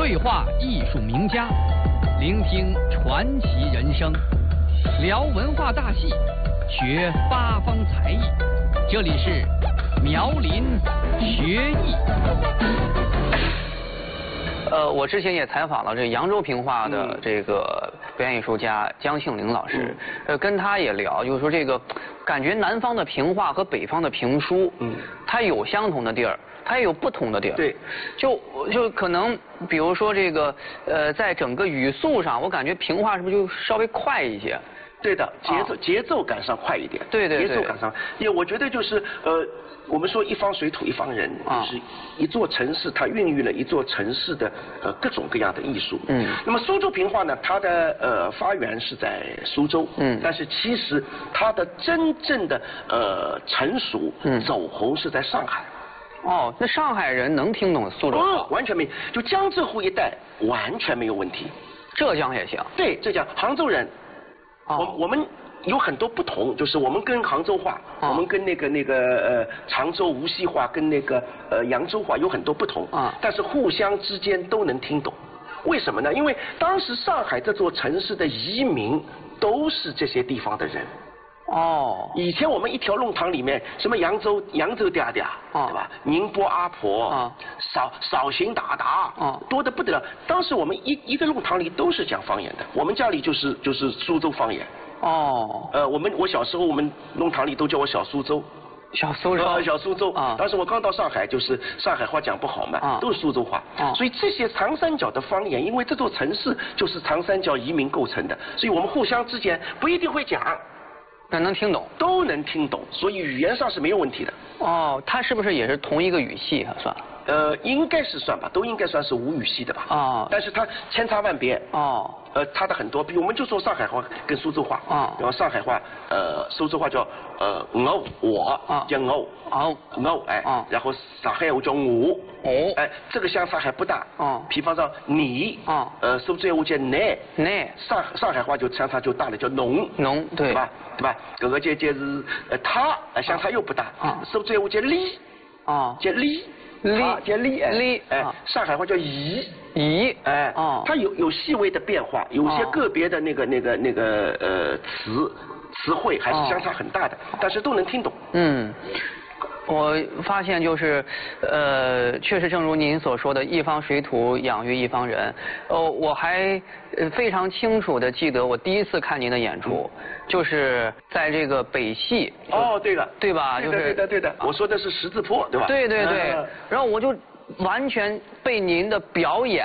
对话艺术名家，聆听传奇人生，聊文化大戏，学八方才艺。这里是苗林学艺。我之前也采访了这扬州评话的这个表演艺术家姜庆龄老师，跟他也聊，就是说这个感觉南方的评话和北方的评书，它有相同的地儿，它也有不同的地儿。 对， 就可能比如说这个在整个语速上，我感觉评话是不是就稍微快一些？ 对的，节奏感上快一点。 对， 节奏感上，因为我觉得就是我们说一方水土一方人，就是一座城市，它孕育了一座城市的各种各样的艺术。那么苏州评话呢，它的发源是在苏州，但是其实它的真正的成熟走红是在上海。 哦，那上海人能听懂苏州话？ 完全没，就江浙沪一带完全没有问题。 浙江也行。对， 浙江、杭州人，我们有很多不同，就是我们跟杭州话，我们跟那个常州无锡话跟那个扬州话有很多不同，但是互相之间都能听懂。为什么呢？因为当时上海这座城市的移民都是这些地方的人。以前我们一条弄堂里面，什么扬州嗲嗲，对吧？宁波阿婆，绍兴达达，多得不得了。当时我们一个弄堂里都是讲方言的，我们家里就是苏州方言。我小时候我们弄堂里都叫我小苏州。小苏州当时我刚到上海，就是上海话讲不好嘛，都是苏州话。所以这些长三角的方言，因为这座城市就是长三角移民构成的，所以我们互相之间不一定会讲。 但能听懂， 都能听懂，所以语言上是没有问题的。 它是不是也是同一个语系啊？算？ 应该是算吧，都应该算是无语系的吧。但是它千差万别。差的很多，比如我们就说上海话跟苏州话。然后上海话，苏州话叫我叫我，然后上海话叫我。这个相差还不大。比方说你，苏州话叫你，上海话就相差就大了，叫侬，对吧？这个就是他相差又不大。苏州话叫你，叫你，上海话叫乙，它有细微的变化，有些个别的那个词汇还是相差很大的，但是都能听懂。 我发现就是，确实正如您所说的，一方水土养育一方人。我还非常清楚的记得我第一次看您的演出，就是在这个北戏。 对了， 对吧？ 对的。我说的是十字坡，对吧？ 对。然后我就完全被您的表演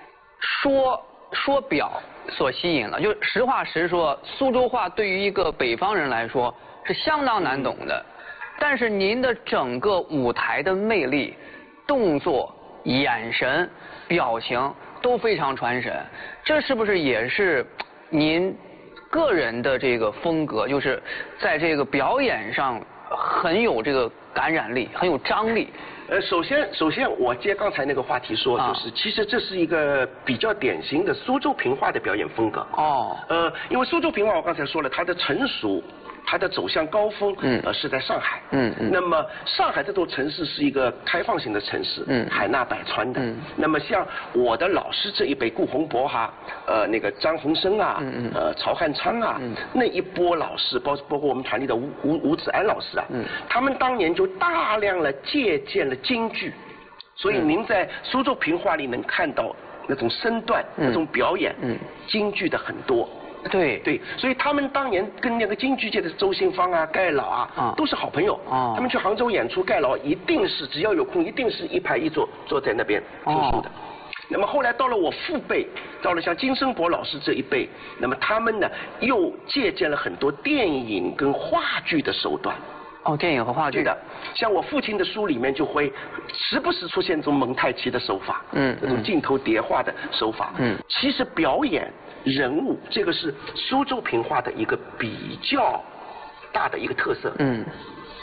说表所吸引了。就实话实说，苏州话对于一个北方人来说是相当难懂的。但是您的整个舞台的魅力、动作、眼神、表情都非常传神，这是不是也是您个人的这个风格？就是在这个表演上很有这个感染力，很有张力。 首先我接刚才那个话题说，就是其实这是一个比较典型的苏州评话的表演风格。因为苏州评话我刚才说了，它的成熟，它的走向高峰，是在上海。那么上海这座城市是一个开放型的城市，海纳百川的。那么像我的老师这一辈，顾洪博那个张鸿生啊，曹汉昌啊，那一波老师，包括我们团里的吴子安老师啊，他们当年就大量的借鉴了京剧，所以您在苏州评话里能看到那种身段、那种表演，京剧的很多。对，所以他们当年跟那个京剧界的周信芳啊、盖老啊，都是好朋友。他们去杭州演出，盖老一定是只要有空，一定是一排一坐在那边听书的。那么后来到了我父辈，到了像金生博老师这一辈，那么他们呢又借鉴了很多电影跟话剧的手段。 电影和话剧。 对的，像我父亲的书里面就会时不时出现这种蒙太奇的手法，这种镜头叠画的手法。其实表演人物这个是苏州评话的一个比较大的一个特色。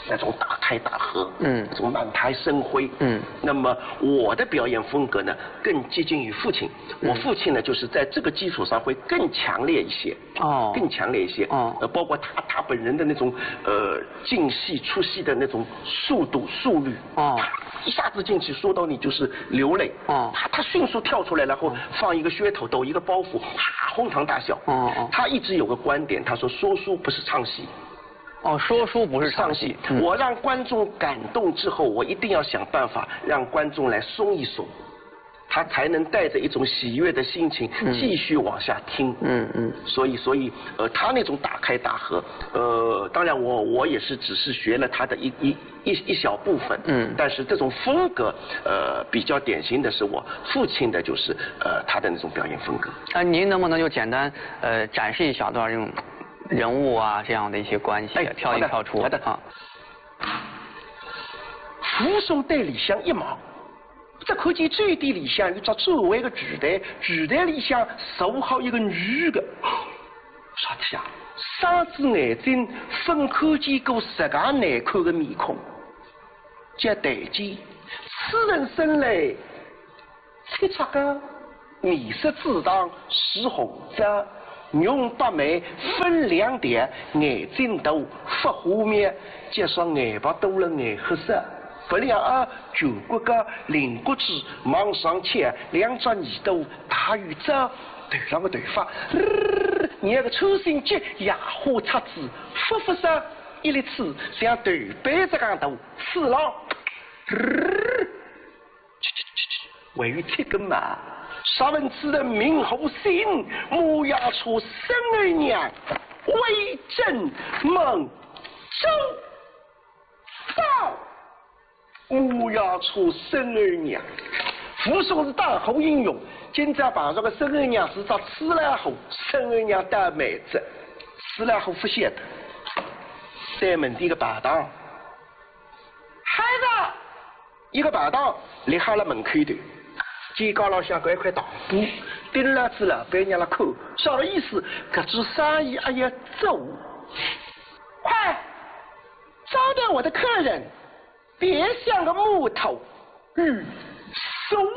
那种大开大合，那种满台生辉，那么我的表演风格呢，更接近于父亲。我父亲呢，就是在这个基础上会更强烈一些，更强烈一些，包括他本人的那种进戏出戏的那种速度速率，一下子进去说到你就是流泪，他迅速跳出来，然后放一个噱头，抖一个包袱，哄堂大笑。他一直有个观点，他说说书不是唱戏。 说书不是唱戏。 我让观众感动之后，我一定要想办法让观众来松一松，他才能带着一种喜悦的心情继续往下听。所以他那种大开大合，当然我也是只是学了他的一小部分。但是这种风格比较典型的是我父亲的，就是他的那种表演风格。 您能不能就简单展示一小段这种人物啊这样的一些关系，跳进跳出。 好的。扶手队里向一望，只看见最底里向有只周围的剧台，剧台里向坐好一个女的。啥子呀？双只眼睛分看见过10个难看的面孔。接台见，此人生来切擦个面色自当是红色。容白眉分2点，眼睛大发花面，加上眼巴多了眼黑色，不料全国个灵骨子往上切，2只耳朵大于这头上个头发，你那个抽心结野花叉子，复复上一粒刺像豆杯子样大，刺了，为于这个嘛。沙文此人名后姓，母牙出生儿娘，为朕蒙周报。母牙出生儿娘，父说是大后英勇，今朝碰上个生儿娘是找吃了后，生儿娘带妹子，吃了后不晓得。三门的个排档，孩子，一个排档立好了门口头。肩高老向搞一块大布，顶了子老板娘了看，啥个意思？搿做生意还要做，快招待我的客人，别像个木头，松